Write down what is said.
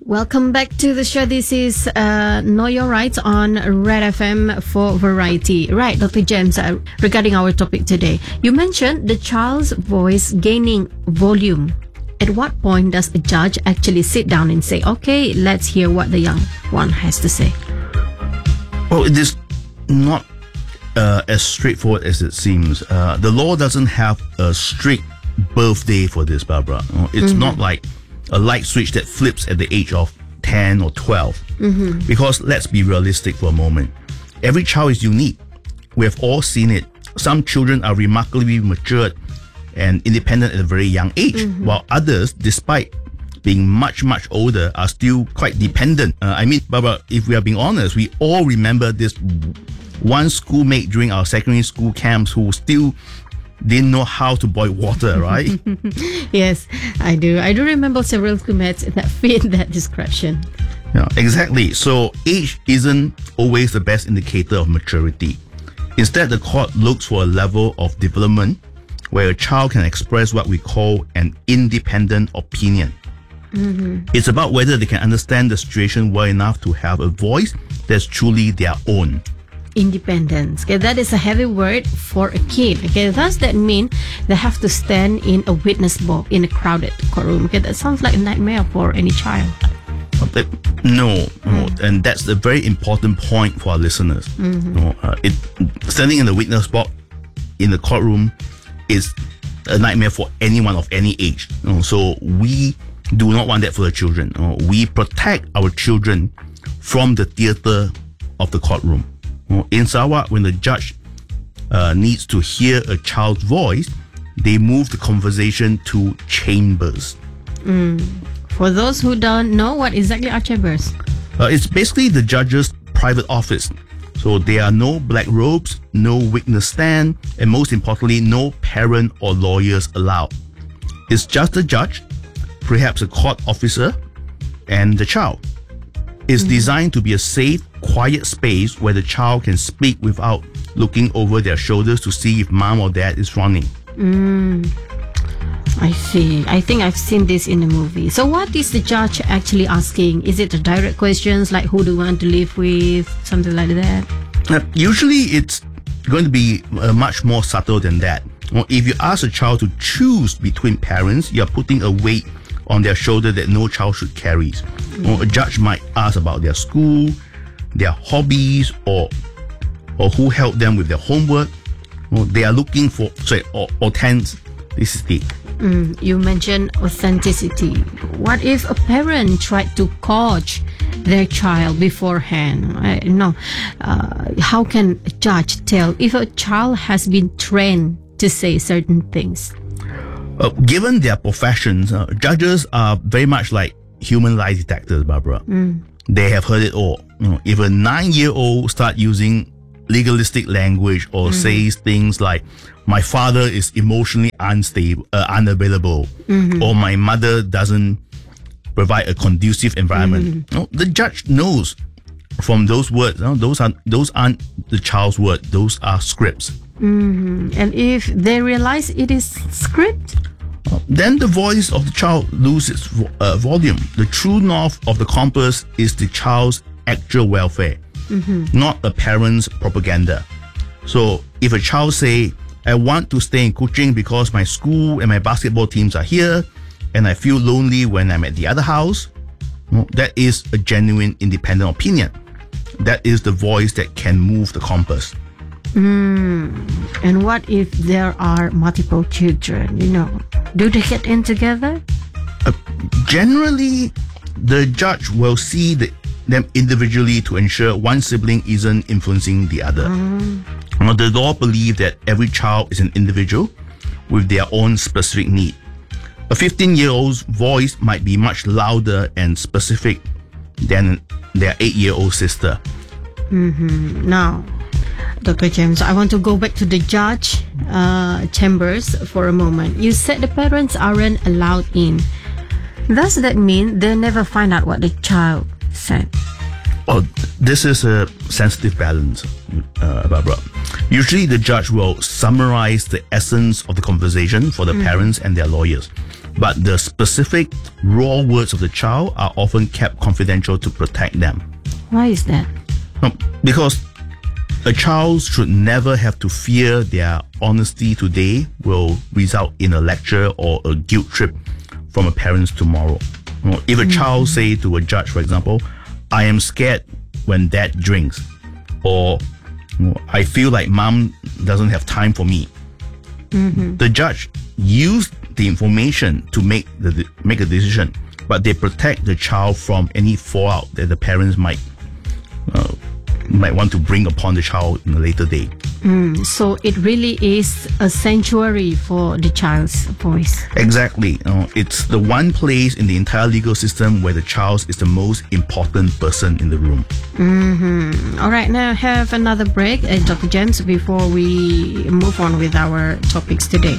Welcome back to the show. This is Know Your Rights on Red FM for Variety. Right, Dr. James, regarding our topic today, you mentioned the child's voice gaining volume. At what point does a judge actually sit down and say, okay, let's hear what the young one has to say? Well, it is not as straightforward as it seems. The law doesn't have a strict birthday for this, Barbara. It's not like a light switch that flips at the age of 10 or 12. Because let's be realistic for a moment. Every child is unique. We have all seen it. Some children are remarkably matured and independent at a very young age, while others, despite being much, much older, are still quite dependent. Barbara, if we are being honest, we all remember this one schoolmate during our secondary school camps who still didn't know how to boil water, right? Yes, I do. I do remember several schoolmates that fit that description. Yeah, exactly. So age isn't always the best indicator of maturity. Instead, the court looks for a level of development where a child can express what we call an independent opinion. It's about whether they can understand the situation well enough to have a voice that's truly their own. Independence. Okay, that is a heavy word for a kid. Okay, does that mean they have to stand in a witness box in a crowded courtroom? Okay, that sounds like a nightmare for any child. No, and that's a very important point for our listeners. Standing in the witness box in the courtroom is a nightmare for anyone of any age. So we do not want that for the children. We protect our children from the theater of the courtroom. In Sarawak, when the judge needs to hear a child's voice, they move the conversation to chambers. For those who don't know, what exactly are chambers? It's basically the judge's private office. So there are no black robes, no witness stand, and most importantly, no parent or lawyers allowed. It's just the judge, perhaps a court officer, and the child. It's designed to be a safe, quiet space where the child can speak without looking over their shoulders to see if mom or dad is running. I see. I think I've seen this in the movie. So what is the judge actually asking? Is it direct questions like who do you want to live with? Something like that? Usually it's going to be much more subtle than that. If you ask a child to choose between parents, you're putting a weight on their shoulder that no child should carry. Or a judge might ask about their school, their hobbies, or who helped them with their homework. They are looking for authenticity. You mentioned authenticity. What if a parent tried to coach their child beforehand? How can a judge tell if a child has been trained to say certain things? Given their professions, judges are very much like human lie detectors, Barbara. They have heard it all. If a 9-year-old start using legalistic language or says things like, my father is emotionally unavailable, or my mother doesn't provide a conducive environment, the judge knows from those words. Those aren't the child's words. Those are scripts. And if they realize it is script, then the voice of the child loses volume. The true north of the compass is the child's actual welfare, not a parent's propaganda. So if a child say, I want to stay in Kuching because my school and my basketball teams are here, and I feel lonely when I'm at the other house, that is a genuine independent opinion. That is the voice that can move the compass. And what if there are multiple children? Do they get in together? Generally, the judge will see them individually to ensure one sibling isn't influencing the other. The law believes that every child is an individual with their own specific need. A 15-year-old's voice might be much louder and specific than their 8-year-old sister. Now, Dr. James, I want to go back to the judge chambers for a moment. You said the parents aren't allowed in. Does that mean they never find out what the child said? Well, this is a sensitive balance, Barbara. Usually the judge will summarize the essence of the conversation for the parents and their lawyers. but the specific raw words of the child are often kept confidential to protect them. Why is that? No, because a child should never have to fear their honesty today will result in a lecture or a guilt trip from a parent tomorrow. You know, if a child say to a judge, for example, I am scared when dad drinks, or I feel like mom doesn't have time for me. The judge used the information to make a decision, but they protect the child from any fallout that the parents might want to bring upon the child in a later day. So it really is a sanctuary for the child's voice. Exactly. It's the one place in the entire legal system where the child is the most important person in the room. All right, now have another break, Dr. James, before we move on with our topics today.